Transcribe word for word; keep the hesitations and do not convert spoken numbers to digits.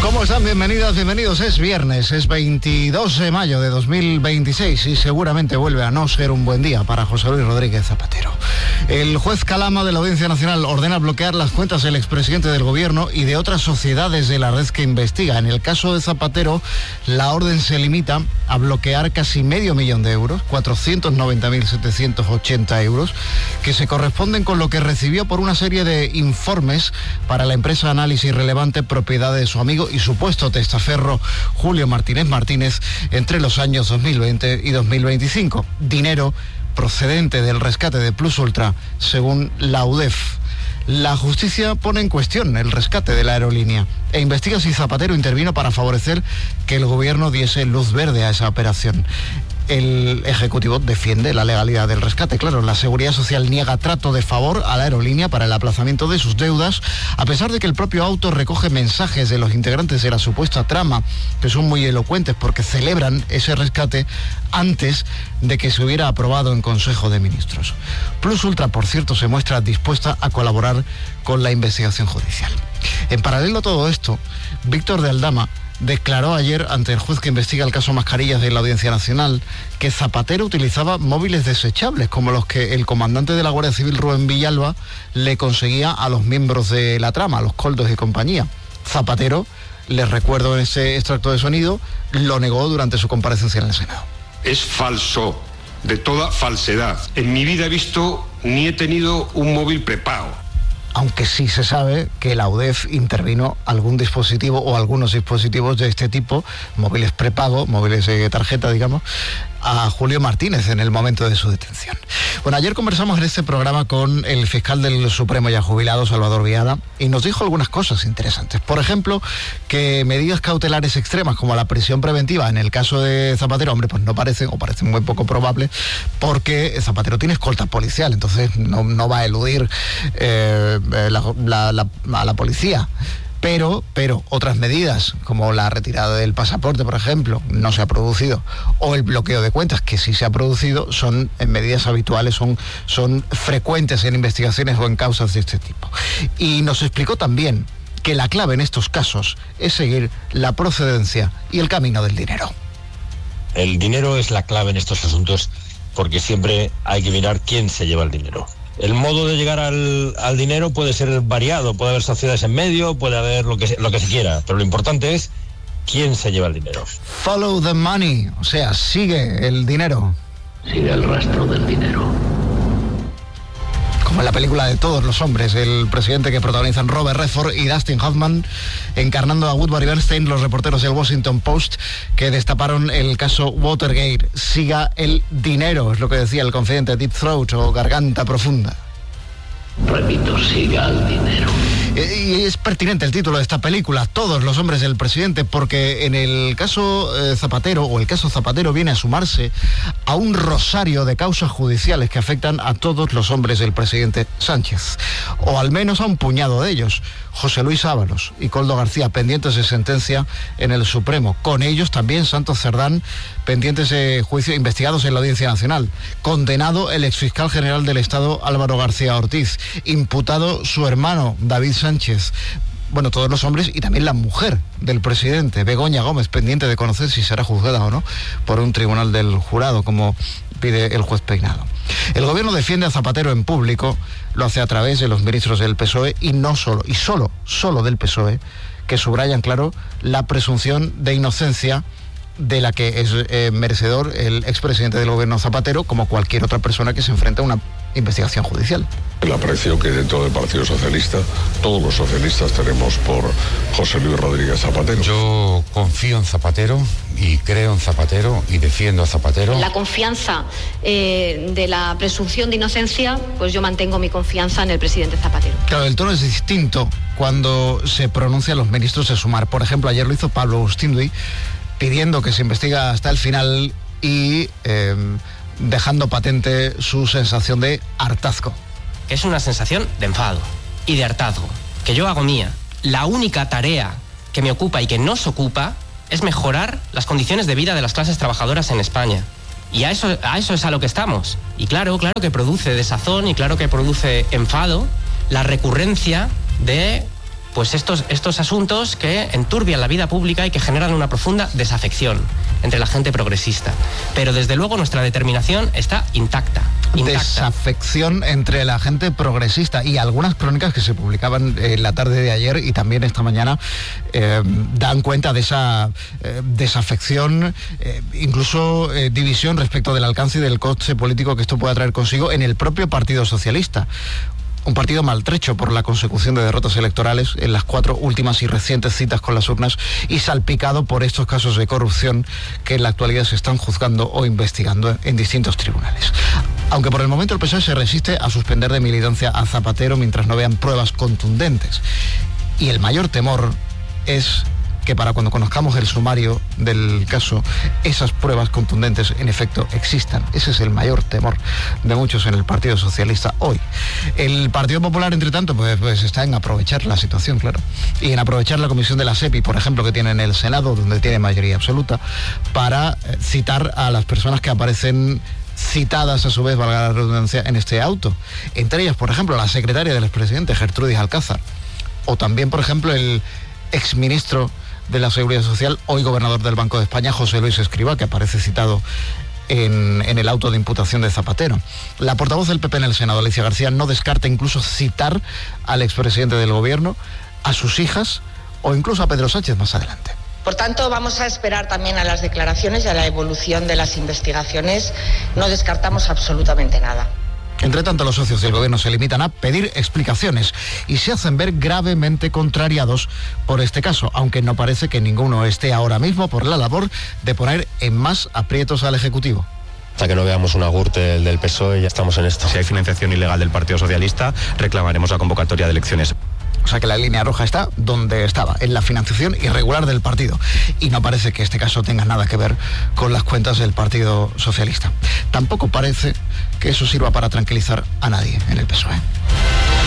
¿Cómo están? Bienvenidas, bienvenidos. Es viernes, es veintidós de mayo de dos mil veintiséis y seguramente vuelve a no ser un buen día para José Luis Rodríguez Zapatero. El juez Calama de la Audiencia Nacional ordena bloquear las cuentas del expresidente del gobierno y de otras sociedades de la red que investiga. En el caso de Zapatero, la orden se limita a bloquear casi medio millón de euros, cuatrocientos noventa mil setecientos ochenta euros, que se corresponden con lo que recibió por una serie de informes para la empresa Análisis Relevante, propiedad de su amigo y supuesto testaferro Julio Martínez Martínez entre los años dos mil veinte y dos mil veinticinco. Dinero procedente del rescate de Plus Ultra, según la U D E F. La justicia pone en cuestión el rescate de la aerolínea e investiga si Zapatero intervino para favorecer que el gobierno diese luz verde a esa operación. El Ejecutivo defiende la legalidad del rescate. Claro, la Seguridad Social niega trato de favor a la aerolínea para el aplazamiento de sus deudas, a pesar de que el propio auto recoge mensajes de los integrantes de la supuesta trama, que son muy elocuentes porque celebran ese rescate antes de que se hubiera aprobado en Consejo de Ministros. Plus Ultra, por cierto, se muestra dispuesta a colaborar con la investigación judicial. En paralelo a todo esto, Víctor de Aldama declaró ayer ante el juez que investiga el caso Mascarillas de la Audiencia Nacional que Zapatero utilizaba móviles desechables como los que el comandante de la Guardia Civil, Rubén Villalba, le conseguía a los miembros de la trama, a los Koldos y compañía. Zapatero, les recuerdo en ese extracto de sonido, lo negó durante su comparecencia en el Senado. Es falso, de toda falsedad. En mi vida he visto ni he tenido un móvil prepago. Aunque sí se sabe que la U D E F intervino algún dispositivo o algunos dispositivos de este tipo, móviles prepago, móviles de tarjeta, digamos, a Julio Martínez en el momento de su detención. Bueno, ayer conversamos en este programa con el fiscal del Supremo ya jubilado, Salvador Viada, y nos dijo algunas cosas interesantes. Por ejemplo, que medidas cautelares extremas como la prisión preventiva en el caso de Zapatero, hombre, pues no parecen, o parecen muy poco probables, porque Zapatero tiene escolta policial, entonces no, no va a eludir eh, la, la, la, a la policía. Pero, pero otras medidas, como la retirada del pasaporte, por ejemplo, no se ha producido, o el bloqueo de cuentas, que sí se ha producido, son en medidas habituales, son, son frecuentes en investigaciones o en causas de este tipo. Y nos explicó también que la clave en estos casos es seguir la procedencia y el camino del dinero. El dinero es la clave en estos asuntos, porque siempre hay que mirar quién se lleva el dinero. El modo de llegar al, al dinero puede ser variado, puede haber sociedades en medio, puede haber lo que, lo que se quiera, pero lo importante es quién se lleva el dinero. Follow the money, o sea, sigue el dinero. Sigue el rastro del dinero. Como en la película de Todos los hombres, el presidente que protagonizan Robert Redford y Dustin Hoffman, encarnando a Woodward y Bernstein, los reporteros del Washington Post, que destaparon el caso Watergate. Siga el dinero, es lo que decía el confidente Deep Throat o Garganta Profunda. Repito, siga el dinero. Y es pertinente el título de esta película, Todos los hombres del presidente, porque en el caso eh, Zapatero, o el caso Zapatero, viene a sumarse a un rosario de causas judiciales que afectan a todos los hombres del presidente Sánchez, o al menos a un puñado de ellos. José Luis Ábalos y Koldo García, pendientes de sentencia en el Supremo. Con ellos también Santos Cerdán, pendientes de juicio, investigados en la Audiencia Nacional. Condenado el exfiscal general del Estado, Álvaro García Ortiz. Imputado su hermano, David Sánchez. Bueno, todos los hombres y también la mujer del presidente, Begoña Gómez, pendiente de conocer si será juzgada o no por un tribunal del jurado, como pide el juez Peinado. El gobierno defiende a Zapatero en público, lo hace a través de los ministros del P S O E y no solo, y solo, solo del P S O E, que subrayan, claro, la presunción de inocencia de la que es eh, merecedor el expresidente del gobierno Zapatero, como cualquier otra persona que se enfrenta a una investigación judicial. El aprecio que dentro del Partido Socialista todos los socialistas tenemos por José Luis Rodríguez Zapatero. Yo confío en Zapatero y creo en Zapatero y defiendo a Zapatero. La confianza eh, de la presunción de inocencia, pues yo mantengo mi confianza en el presidente Zapatero. Claro, el tono es distinto cuando se pronuncian los ministros de Sumar. Por ejemplo, ayer lo hizo Pablo Ustinduy, pidiendo que se investiga hasta el final y eh, dejando patente su sensación de hartazgo. Es una sensación de enfado y de hartazgo, que yo hago mía. La única tarea que me ocupa y que nos ocupa es mejorar las condiciones de vida de las clases trabajadoras en España. Y a eso, a eso es a lo que estamos. Y claro, claro que produce desazón y claro que produce enfado la recurrencia de pues estos, estos asuntos que enturbian la vida pública y que generan una profunda desafección entre la gente progresista. Pero desde luego nuestra determinación está intacta. intacta. Desafección entre la gente progresista, y algunas crónicas que se publicaban en la tarde de ayer y también esta mañana eh, dan cuenta de esa eh, desafección, eh, incluso eh, división respecto del alcance y del coste político que esto pueda traer consigo en el propio Partido Socialista. Un partido maltrecho por la consecución de derrotas electorales en las cuatro últimas y recientes citas con las urnas y salpicado por estos casos de corrupción que en la actualidad se están juzgando o investigando en distintos tribunales. Aunque por el momento el P S O E se resiste a suspender de militancia a Zapatero mientras no vean pruebas contundentes. Y el mayor temor es que para cuando conozcamos el sumario del caso, esas pruebas contundentes en efecto existan. Ese es el mayor temor de muchos en el Partido Socialista hoy. El Partido Popular, entre tanto, pues, pues está en aprovechar la situación, claro, y en aprovechar la comisión de la SEPI, por ejemplo, que tiene en el Senado, donde tiene mayoría absoluta, para eh, citar a las personas que aparecen citadas a su vez, valga la redundancia, en este auto. Entre ellas, por ejemplo, la secretaria del expresidente, Gertrudis Alcázar, o también, por ejemplo, el exministro de la Seguridad Social, hoy gobernador del Banco de España, José Luis Escrivá, que aparece citado en, en el auto de imputación de Zapatero. La portavoz del P P en el Senado, Alicia García, no descarta incluso citar al expresidente del gobierno, a sus hijas o incluso a Pedro Sánchez más adelante. Por tanto, vamos a esperar también a las declaraciones y a la evolución de las investigaciones. No descartamos absolutamente nada. Entre tanto, los socios del gobierno se limitan a pedir explicaciones y se hacen ver gravemente contrariados por este caso, aunque no parece que ninguno esté ahora mismo por la labor de poner en más aprietos al Ejecutivo. Hasta que no veamos una gürtel del P S O E ya estamos en esto. Si hay financiación ilegal del Partido Socialista, reclamaremos la convocatoria de elecciones. O sea que la línea roja está donde estaba, en la financiación irregular del partido. Y no parece que este caso tenga nada que ver con las cuentas del Partido Socialista. Tampoco parece que eso sirva para tranquilizar a nadie en el P S O E.